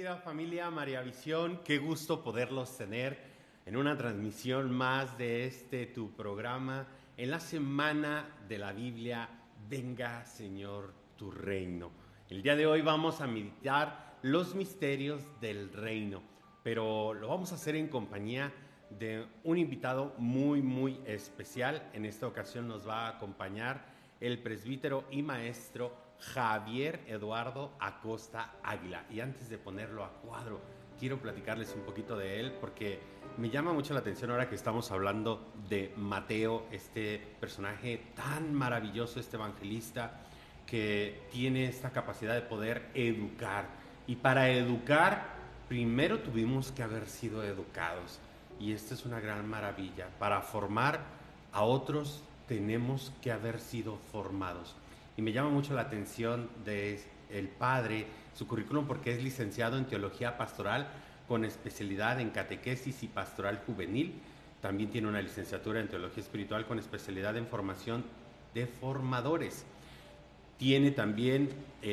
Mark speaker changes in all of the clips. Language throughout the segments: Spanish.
Speaker 1: querida familia María Visión, qué gusto poderlos tener en una transmisión más de tu programa en la Semana de la Biblia. Venga, Señor, tu reino. El día de hoy vamos a meditar los misterios del reino, pero lo vamos a hacer en compañía de un invitado muy especial. En esta ocasión nos va a acompañar el presbítero y maestro Javier Eduardo Acosta Águila. Y antes de ponerlo a cuadro, quiero platicarles un poquito de él porque me llama mucho la atención ahora que estamos hablando de Mateo, este personaje tan maravilloso, este evangelista que tiene esta capacidad de poder educar. Y para educar, primero tuvimos que haber sido educados. Y esta es una gran maravilla. Para formar a otros tenemos que haber sido formados. Y me llama mucho la atención de el padre, su currículum, porque es licenciado en Teología Pastoral con especialidad en Catequesis y Pastoral Juvenil. También tiene una licenciatura en Teología Espiritual con especialidad en Formación de Formadores. Tiene también,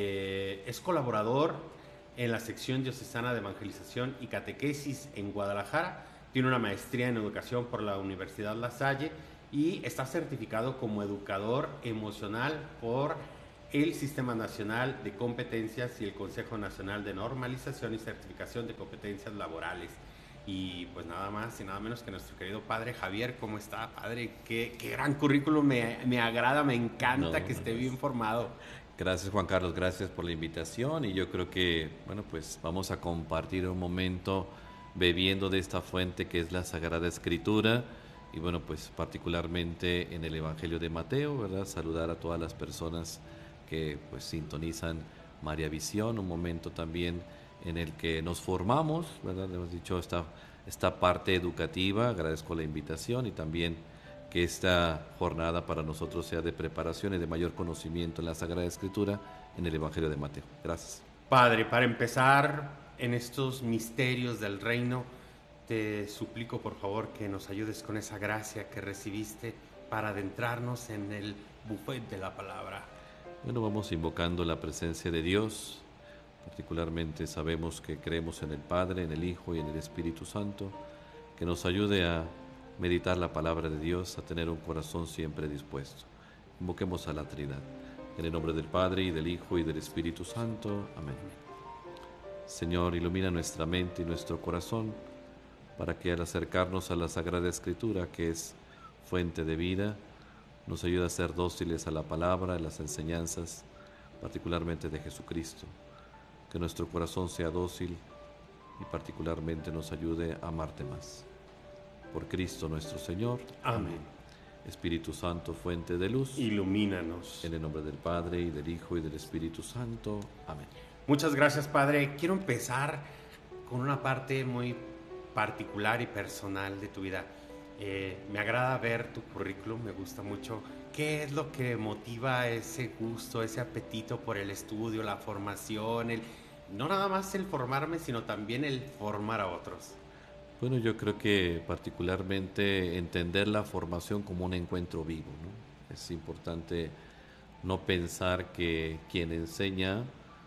Speaker 1: es colaborador en la sección diocesana de Evangelización y Catequesis en Guadalajara. Tiene una maestría en Educación por la Universidad La Salle y está certificado como educador emocional por el Sistema Nacional de Competencias y el Consejo Nacional de Normalización y Certificación de Competencias Laborales. Y pues nada más y nada menos que nuestro querido padre Javier. ¿Cómo está, padre? Qué gran currículum, me agrada, me encanta que esté bien formado.
Speaker 2: Gracias, Juan Carlos, gracias por la invitación, y yo creo que, bueno, pues vamos a compartir un momento bebiendo de esta fuente que es la Sagrada Escritura, y bueno, pues particularmente en el Evangelio de Mateo, ¿verdad? Saludar a todas las personas que pues sintonizan María Visión, un momento también en el que nos formamos, ¿verdad? Hemos dicho esta parte educativa. Agradezco la invitación y también que esta jornada para nosotros sea de preparación y de mayor conocimiento en la Sagrada Escritura en el Evangelio de Mateo. Gracias.
Speaker 1: Padre, para empezar en estos misterios del reino, te suplico por favor que nos ayudes con esa gracia que recibiste para adentrarnos en el buffet de la palabra.
Speaker 2: Bueno, vamos invocando la presencia de Dios. Particularmente sabemos que creemos en el Padre, en el Hijo y en el Espíritu Santo, que nos ayude a meditar la palabra de Dios, a tener un corazón siempre dispuesto. Invoquemos a la Trinidad. En el nombre del Padre, y del Hijo, y del Espíritu Santo. Amén. Señor, ilumina nuestra mente y nuestro corazón, para que al acercarnos a la Sagrada Escritura, que es fuente de vida, nos ayude a ser dóciles a la palabra, a las enseñanzas, particularmente de Jesucristo. Que nuestro corazón sea dócil y particularmente nos ayude a amarte más. Por Cristo nuestro Señor.
Speaker 1: Amén.
Speaker 2: Espíritu Santo, fuente de luz,
Speaker 1: ilumínanos.
Speaker 2: En el nombre del Padre, y del Hijo, y del Espíritu Santo. Amén.
Speaker 1: Muchas gracias, Padre. Quiero empezar con una parte muy particular y personal de tu vida. Me agrada ver tu currículum, me gusta mucho. ¿Qué es lo que motiva ese gusto, ese apetito por el estudio, la formación? No nada más el formarme, sino también el formar a otros.
Speaker 2: Bueno, yo creo que particularmente entender la formación como un encuentro vivo, ¿no? Es importante no pensar que quien enseña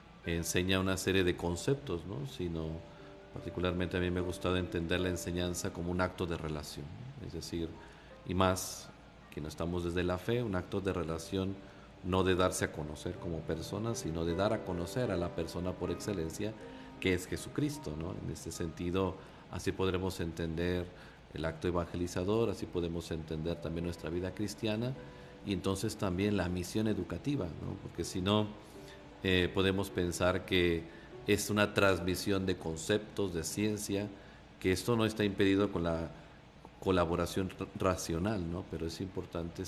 Speaker 2: una serie de conceptos, ¿no? Sino particularmente a mí me ha gustado entender la enseñanza como un acto de relación, ¿no? Es decir, y más que no estamos desde la fe, un acto de relación, no de darse a conocer como persona, sino de dar a conocer a la persona por excelencia, que es Jesucristo, ¿no? En este sentido, así podremos entender el acto evangelizador, así podemos entender también nuestra vida cristiana, y entonces también la misión educativa, ¿no? Porque si no, podemos pensar que es una transmisión de conceptos, de ciencia, que esto no está impedido con la colaboración racional, ¿no? Pero es importante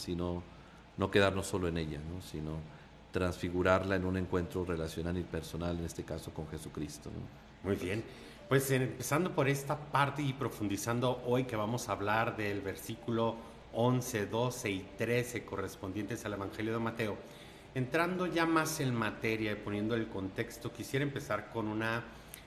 Speaker 2: no quedarnos solo en ella, ¿no? Sino transfigurarla en un encuentro relacional y personal, en este caso con Jesucristo, ¿no?
Speaker 1: Muy bien, pues empezando por esta parte y profundizando hoy que vamos a hablar del versículo 11, 12 y 13 correspondientes al Evangelio de Mateo. Entrando ya más en materia y poniendo el contexto, quisiera empezar con una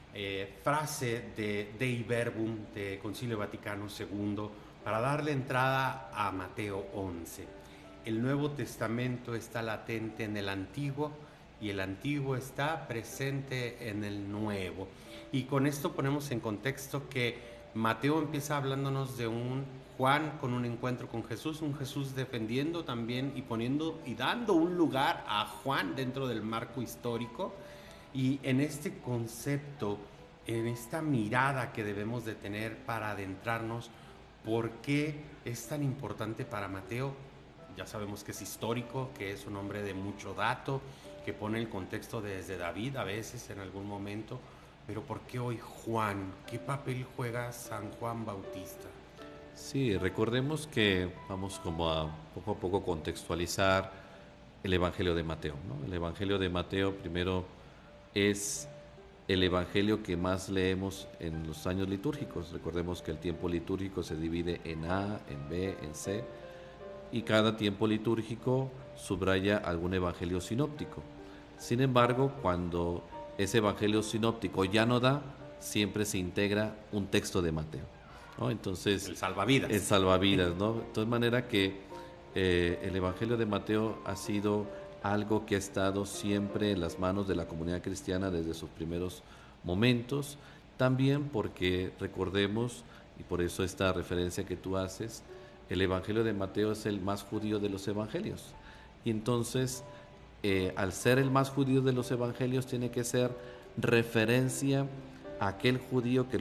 Speaker 1: frase de Dei Verbum de Concilio Vaticano II para darle entrada a Mateo 11. El Nuevo Testamento está latente en el Antiguo y el Antiguo está presente en el Nuevo. Y con esto ponemos en contexto que Mateo empieza hablándonos de un Juan con un encuentro con Jesús, un Jesús defendiendo también y poniendo y dando un lugar a Juan dentro del marco histórico. Y en este concepto, en esta mirada que debemos de tener para adentrarnos, ¿por qué es tan importante para Mateo? Ya sabemos que es histórico, que es un hombre de mucho dato, que pone el contexto desde David a veces en algún momento, pero ¿por qué hoy Juan? ¿Qué papel juega San Juan Bautista?
Speaker 2: Sí, recordemos que vamos como a poco contextualizar el Evangelio de Mateo, ¿no? El Evangelio de Mateo primero es el Evangelio que más leemos en los años litúrgicos. Recordemos que el tiempo litúrgico se divide en A, en B, en C, y cada tiempo litúrgico subraya algún Evangelio sinóptico. Sin embargo, cuando ese Evangelio sinóptico ya no da, siempre se integra un texto de Mateo, ¿no? Entonces,
Speaker 1: el salvavidas.
Speaker 2: El salvavidas, ¿no? De todas maneras que el Evangelio de Mateo ha sido algo que ha estado siempre en las manos de la comunidad cristiana desde sus primeros momentos, también porque recordemos, y por eso esta referencia que tú haces, el Evangelio de Mateo es el más judío de los evangelios, y entonces al ser el más judío de los evangelios tiene que ser referencia a aquel judío que